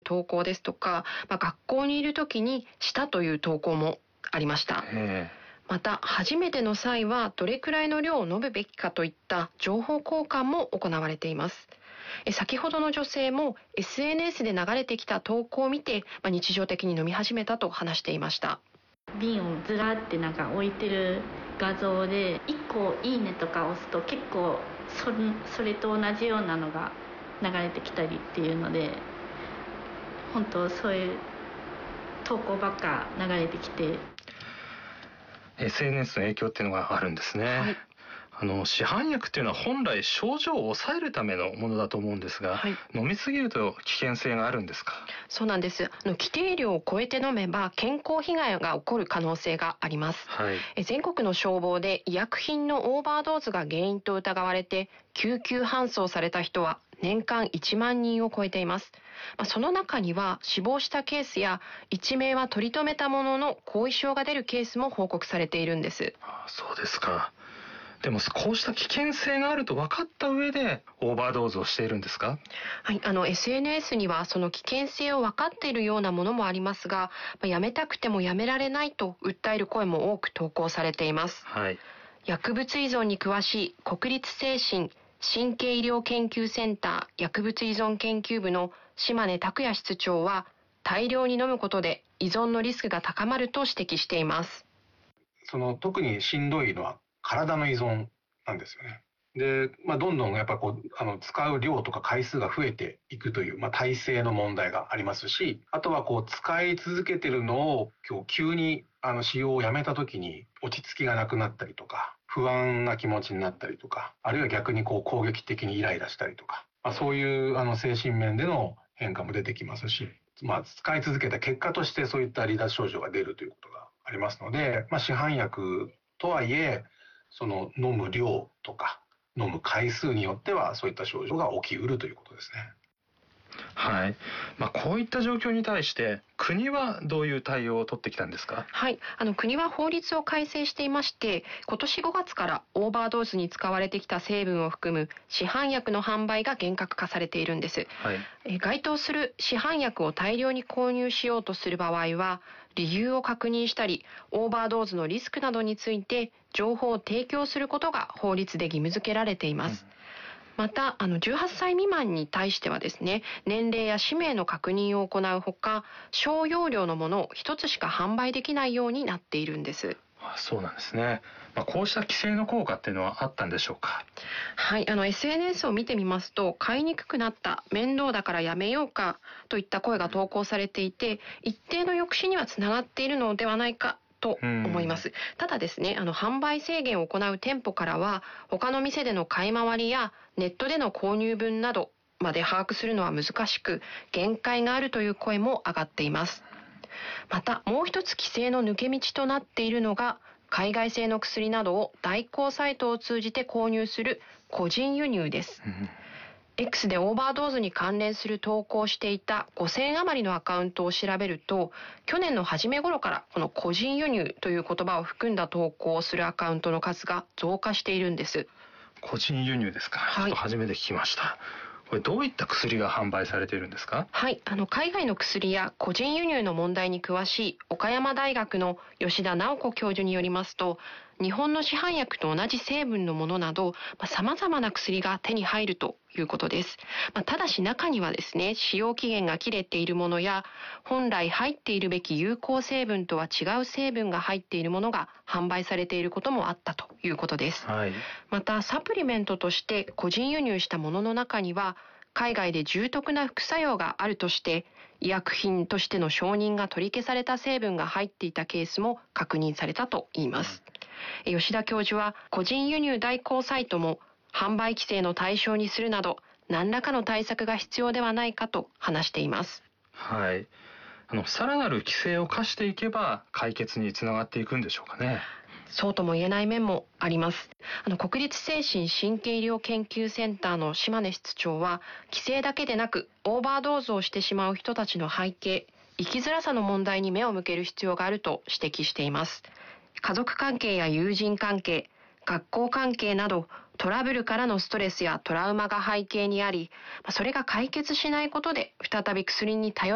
投稿ですとか、学校にいる時にしたという投稿もありました。また初めての際はどれくらいの量を飲むべきかといった情報交換も行われています。先ほどの女性も SNS で流れてきた投稿を見て、日常的に飲み始めたと話していました。 瓶をずらって置いてる画像で1個いいねとか押すと結構それと同じようなのが流れてきたりっていうので、本当そういう投稿ばっか流れてきて、 SNS の影響っていうのがあるんですね。市販薬っていうのは本来症状を抑えるためのものだと思うんですが、飲みすぎると危険性があるんですか？ そうなんです。規定量を超えて飲めば健康被害が起こる可能性があります。全国の消防で医薬品のオーバードーズが原因と疑われて救急搬送された人は年間1万人を超えています。その中には死亡したケースや一命は取り留めたものの後遺症が出るケースも報告されているんです。 そうですか。でもこうした危険性があると分かった上でオーバードーズをしているんですか？ SNS にはその危険性を分かっているようなものもありますが、やめたくてもやめられないと訴える声も多く投稿されています。薬物依存に詳しい国立精神・神経医療研究センター薬物依存研究部の島根拓也室長は、大量に飲むことで依存のリスクが高まると指摘しています。 特にしんどいのは体の依存なんですよね。で、どんどんやっぱ使う量とか回数が増えていくという、体制の問題がありますし、あとは使い続けてるのを急に使用をやめた時に落ち着きがなくなったりとか、不安な気持ちになったりとか、あるいは逆に攻撃的にイライラしたりとか、そういう精神面での変化も出てきますし、使い続けた結果としてそういった離脱症状が出るということがありますので、市販薬とはいえ飲む量とか飲む回数によってはそういった症状が起きうるということですね。 こういった状況に対して国はどういう対応を取ってきたんですか？ 国は法律を改正していまして、今年5月からオーバードーズに使われてきた成分を含む市販薬の販売が厳格化されているんです。該当する市販薬を大量に購入しようとする場合は、理由を確認したり、オーバードーズのリスクなどについて情報を提供することが法律で義務付けられています。また18歳未満に対してはですね、年齢や氏名の確認を行うほか、小容量のものを一つしか販売できないようになっているんです。 そうなんですね。こうした規制の効果っていうのはあったんでしょうか？ SNS を見てみますと、買いにくくなった、面倒だからやめようかといった声が投稿されていて、一定の抑止にはつながっているのではないかと思います。ただですね、販売制限を行う店舗からは、他の店での買い回りやネットでの購入分などまで把握するのは難しく、限界があるという声も上がっています。またもう一つ規制の抜け道となっているのが、海外製の薬などを代行サイトを通じて購入する個人輸入です。X でオーバードーズに関連する投稿をしていた5000余りのアカウントを調べると、去年の初め頃からこの個人輸入という言葉を含んだ投稿をするアカウントの数が増加しているんです。 個人輸入ですか？ちょっと初めて聞きました。これどういった薬が販売されているんですか？ 海外の薬や個人輸入の問題に詳しい岡山大学の吉田直子教授によりますと、日本の市販薬と同じ成分のものなど、様々な薬が手に入るということです。ただし中にはですね、使用期限が切れているものや、本来入っているべき有効成分とは違う成分が入っているものが販売されていることもあったということです。またサプリメントとして個人輸入したものの中には、海外で重篤な副作用があるとして医薬品としての承認が取り消された成分が入っていたケースも確認されたといいます。吉田教授は、個人輸入代行サイトも販売規制の対象にするなど何らかの対策が必要ではないかと話しています。 さらなる規制を課していけば解決につながっていくんでしょうかね？ そうとも言えない面もあります。国立精神神経医療研究センターの島根室長は、規制だけでなくオーバードーズをしてしまう人たちの背景、生きづらさの問題に目を向ける必要があると指摘しています。家族関係や友人関係、学校関係などトラブルからのストレスやトラウマが背景にあり、それが解決しないことで再び薬に頼